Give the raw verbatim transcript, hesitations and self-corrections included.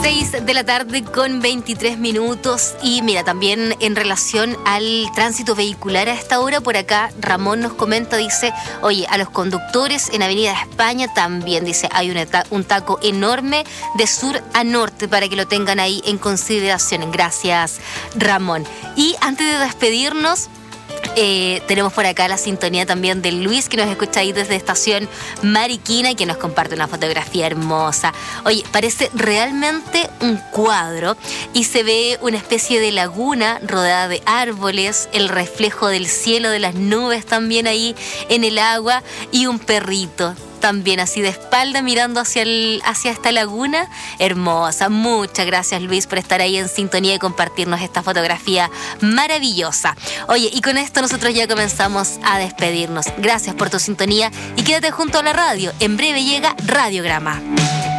seis de la tarde con veintitrés minutos. Y mira, también en relación al tránsito vehicular a esta hora, por acá Ramón nos comenta, dice, oye, a los conductores en Avenida España también, dice, hay un, un taco enorme de sur a norte para que lo tengan ahí en consideración. Gracias, Ramón. Y antes de despedirnos, Eh, tenemos por acá la sintonía también de Luis, que nos escucha ahí desde Estación Mariquina y que nos comparte una fotografía hermosa. Oye, parece realmente un cuadro y se ve una especie de laguna rodeada de árboles, el reflejo del cielo, de las nubes también ahí en el agua y un perrito también así de espalda mirando hacia, el, hacia esta laguna hermosa. Muchas gracias, Luis, por estar ahí en sintonía y compartirnos esta fotografía maravillosa. Oye, y con esto nosotros ya comenzamos a despedirnos. Gracias por tu sintonía y quédate junto a la radio. En breve llega Radiograma.